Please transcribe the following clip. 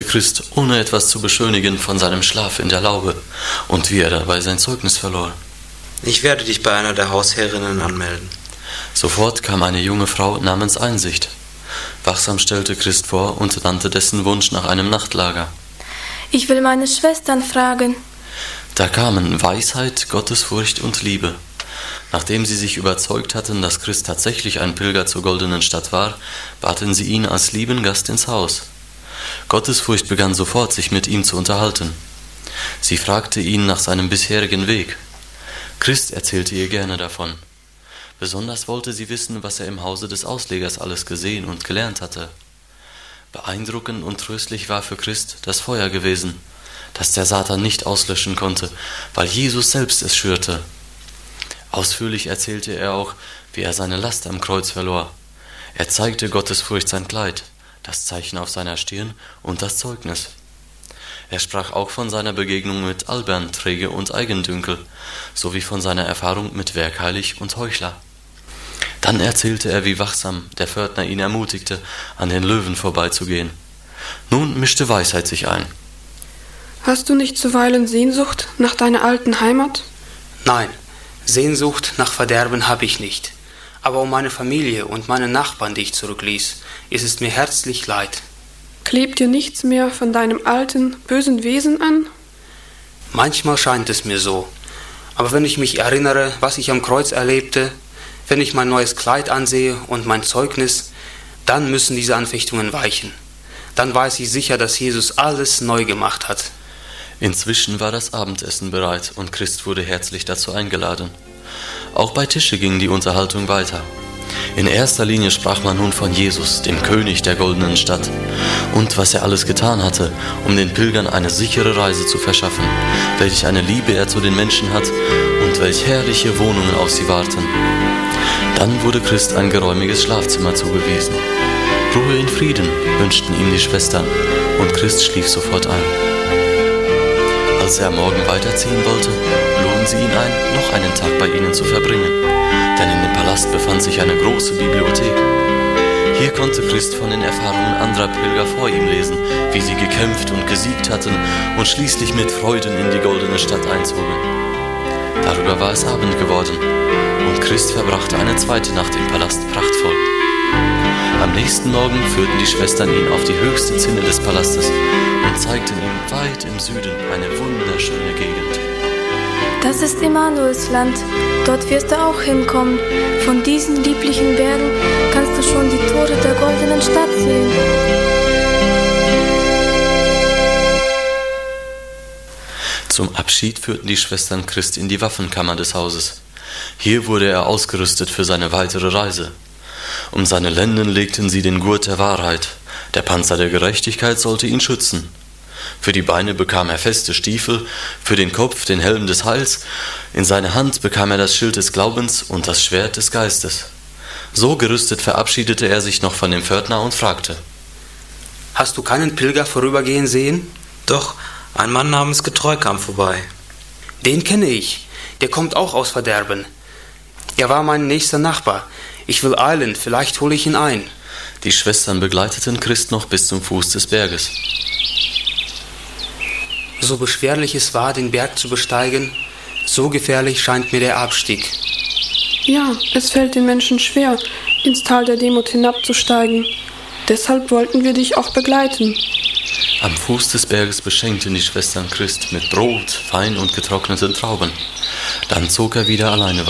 Christ, ohne etwas zu beschönigen, von seinem Schlaf in der Laube und wie er dabei sein Zeugnis verlor. Ich werde dich bei einer der Hausherrinnen anmelden. Sofort kam eine junge Frau namens Einsicht. Wachsam stellte Christ vor und nannte dessen Wunsch nach einem Nachtlager. Ich will meine Schwestern fragen. Da kamen Weisheit, Gottesfurcht und Liebe. Nachdem sie sich überzeugt hatten, dass Christ tatsächlich ein Pilger zur goldenen Stadt war, baten sie ihn als lieben Gast ins Haus. Gottesfurcht begann sofort, sich mit ihm zu unterhalten. Sie fragte ihn nach seinem bisherigen Weg. Christ erzählte ihr gerne davon. Besonders wollte sie wissen, was er im Hause des Auslegers alles gesehen und gelernt hatte. Beeindruckend und tröstlich war für Christ das Feuer gewesen, das der Satan nicht auslöschen konnte, weil Jesus selbst es schürte. Ausführlich erzählte er auch, wie er seine Last am Kreuz verlor. Er zeigte Gottesfurcht sein Kleid, das Zeichen auf seiner Stirn und das Zeugnis. Er sprach auch von seiner Begegnung mit Albern, Träge und Eigendünkel, sowie von seiner Erfahrung mit Werkheilig und Heuchler. Dann erzählte er, wie wachsam der Pförtner ihn ermutigte, an den Löwen vorbeizugehen. Nun mischte Weisheit sich ein. Hast du nicht zuweilen Sehnsucht nach deiner alten Heimat? Nein, Sehnsucht nach Verderben habe ich nicht. Aber um meine Familie und meine Nachbarn, die ich zurückließ, ist es mir herzlich leid. Klebt dir nichts mehr von deinem alten, bösen Wesen an? Manchmal scheint es mir so. Aber wenn ich mich erinnere, was ich am Kreuz erlebte, wenn ich mein neues Kleid ansehe und mein Zeugnis, dann müssen diese Anfechtungen weichen. Dann weiß ich sicher, dass Jesus alles neu gemacht hat. Inzwischen war das Abendessen bereit und Christ wurde herzlich dazu eingeladen. Auch bei Tische ging die Unterhaltung weiter. In erster Linie sprach man nun von Jesus, dem König der goldenen Stadt, und was er alles getan hatte, um den Pilgern eine sichere Reise zu verschaffen, welch eine Liebe er zu den Menschen hat und welch herrliche Wohnungen auf sie warten. Dann wurde Christ ein geräumiges Schlafzimmer zugewiesen. Ruhe in Frieden wünschten ihm die Schwestern, und Christ schlief sofort ein. Als er am Morgen weiterziehen wollte, luden sie ihn ein, noch einen Tag bei ihnen zu verbringen, denn in dem Palast befand sich eine große Bibliothek. Hier konnte Christ von den Erfahrungen anderer Pilger vor ihm lesen, wie sie gekämpft und gesiegt hatten und schließlich mit Freuden in die goldene Stadt einzogen. Darüber war es Abend geworden, und Christ verbrachte eine zweite Nacht im Palast prachtvoll. Am nächsten Morgen führten die Schwestern ihn auf die höchste Zinne des Palastes und zeigten ihm weit im Süden eine wunderschöne Gegend. Das ist Emanuelsland. Dort wirst du auch hinkommen. Von diesen lieblichen Bergen kannst du schon die Tore der goldenen Stadt sehen. Zum Abschied führten die Schwestern Christ in die Waffenkammer des Hauses. Hier wurde er ausgerüstet für seine weitere Reise. Um seine Lenden legten sie den Gurt der Wahrheit. Der Panzer der Gerechtigkeit sollte ihn schützen. Für die Beine bekam er feste Stiefel, für den Kopf den Helm des Heils, in seine Hand bekam er das Schild des Glaubens und das Schwert des Geistes. So gerüstet verabschiedete er sich noch von dem Pförtner und fragte: Hast du keinen Pilger vorübergehen sehen? Doch, ein Mann namens Getreu kam vorbei. Den kenne ich. Der kommt auch aus Verderben. Er war mein nächster Nachbar. Ich will eilen, vielleicht hole ich ihn ein. Die Schwestern begleiteten Christ noch bis zum Fuß des Berges. So beschwerlich es war, den Berg zu besteigen, so gefährlich scheint mir der Abstieg. Ja, es fällt den Menschen schwer, ins Tal der Demut hinabzusteigen. Deshalb wollten wir dich auch begleiten. Am Fuß des Berges beschenkten die Schwestern Christ mit Brot, Wein und getrockneten Trauben. Dann zog er wieder alleine weiter.